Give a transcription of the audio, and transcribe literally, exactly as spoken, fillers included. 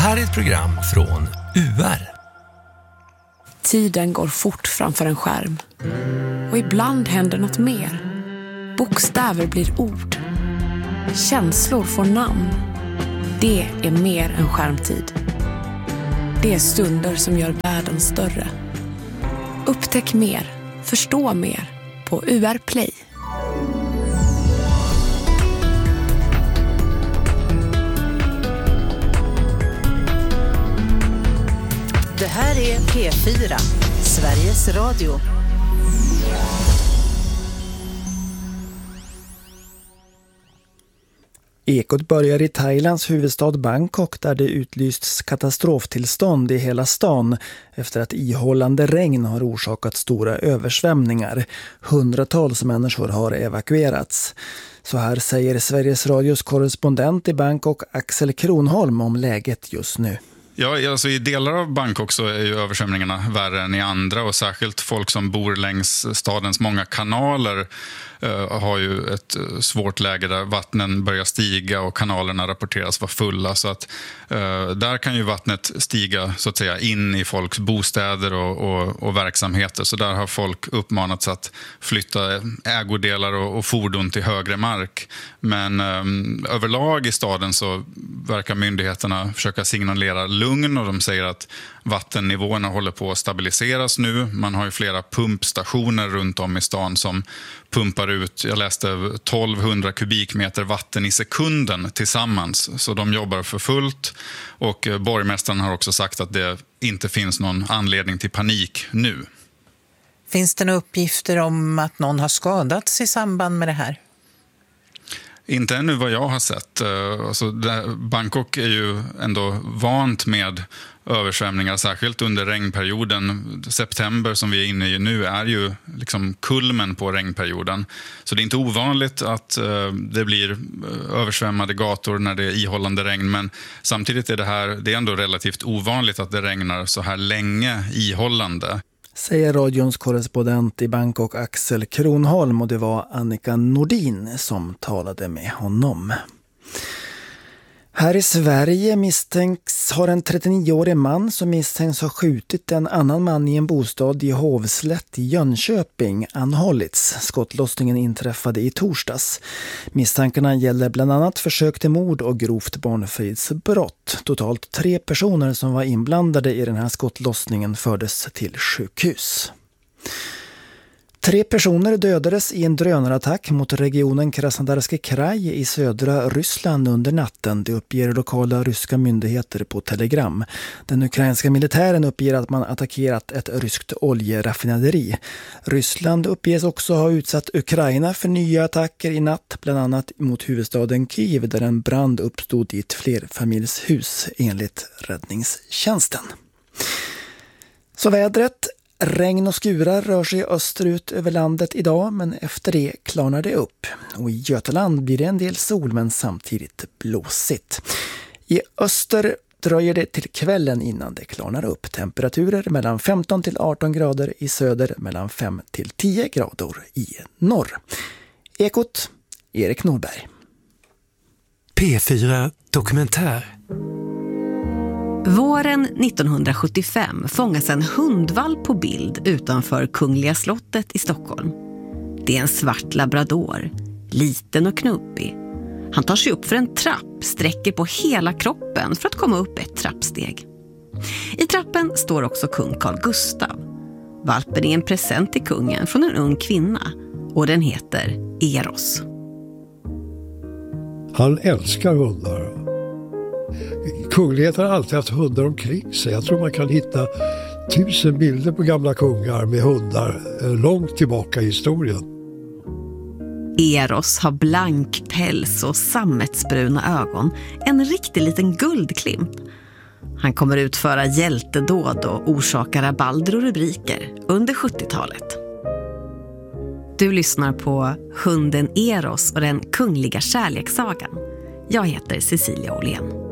här är ett program från U R. Tiden går fort framför en skärm. Och ibland händer något mer. Bokstäver blir ord. Känslor får namn. Det är mer än skärmtid. Det är stunder som gör världen större. Upptäck mer, förstå mer på U R Play. Det här är P fyra, Sveriges Radio. Ekot börjar i Thailands huvudstad Bangkok där det utlysts katastroftillstånd i hela stan efter att ihållande regn har orsakat stora översvämningar. Hundratals människor har evakuerats. Så här säger Sveriges Radios korrespondent i Bangkok Axel Kronholm om läget just nu. Ja, alltså i delar av Bangkok så är ju översvämningarna värre än i andra och särskilt folk som bor längs stadens många kanaler uh, har ju ett uh, svårt läge där vattnen börjar stiga och kanalerna rapporteras vara fulla så att uh, där kan ju vattnet stiga så att säga in i folks bostäder och, och, och verksamheter så där har folk uppmanats att flytta ägodelar och, och fordon till högre mark men um, överlag i staden så verkar myndigheterna försöka signalera lugn och de säger att vattennivåerna håller på att stabiliseras nu. Man har ju flera pumpstationer runt om i stan som pumpar ut, jag läste tolvhundra kubikmeter vatten i sekunden tillsammans. Så de jobbar för fullt och borgmästaren har också sagt att det inte finns någon anledning till panik nu. Finns det några uppgifter om att någon har skadats i samband med det här? Inte ännu vad jag har sett. Alltså, Bangkok är ju ändå vant med översvämningar, särskilt under regnperioden. September som vi är inne i nu är ju liksom kulmen på regnperioden. Så det är inte ovanligt att det blir översvämmade gator när det är ihållande regn. Men samtidigt är det här, det är ändå relativt ovanligt att det regnar så här länge ihållande. Säger radions korrespondent i Bangkok Axel Kronholm och det var Annika Nordin som talade med honom. Här i Sverige misstänks har en trettionioårig man som misstänks ha skjutit en annan man i en bostad i Hovslätt i Jönköping anhållits. Skottlossningen inträffade i torsdags. Misstankarna gäller bland annat försök till mord och grovt barnfridsbrott. Totalt tre personer som var inblandade i den här skottlossningen fördes till sjukhus. Tre personer dödades i en drönarattack mot regionen Krasnodarski kraj i södra Ryssland under natten. Det uppger lokala ryska myndigheter på Telegram. Den ukrainska militären uppger att man attackerat ett ryskt oljeraffinaderi. Ryssland uppges också ha utsatt Ukraina för nya attacker i natt, bland annat mot huvudstaden Kyiv där en brand uppstod i ett flerfamiljshus enligt räddningstjänsten. Så vädret. Regn och skurar rör sig österut över landet idag men efter det klarnar det upp. Och i Götaland blir det en del sol men samtidigt blåsigt. I öster dröjer det till kvällen innan det klarnar upp. Temperaturer mellan femton till arton grader i söder, mellan fem till tio grader i norr. Ekot, Erik Norberg. P fyra Dokumentär. Våren nittonhundrasjuttiofem fångas en hundvalp på bild utanför Kungliga slottet i Stockholm. Det är en svart labrador, liten och knubbig. Han tar sig upp för en trapp, sträcker på hela kroppen för att komma upp ett trappsteg. I trappen står också kung Carl Gustaf. Valpen är en present till kungen från en ung kvinna och den heter Eros. Han älskar hundar. Kungligheten har alltid haft hundar omkring sig. Jag tror man kan hitta tusen bilder på gamla kungar med hundar långt tillbaka i historien. Eros har blank päls och sammetsbruna ögon. En riktig liten guldklimp. Han kommer utföra hjältedåd och orsaka rabalder och rubriker under sjuttiotalet. Du lyssnar på Hunden Eros och den kungliga kärlekssagan. Jag heter Cecilia Åhlén.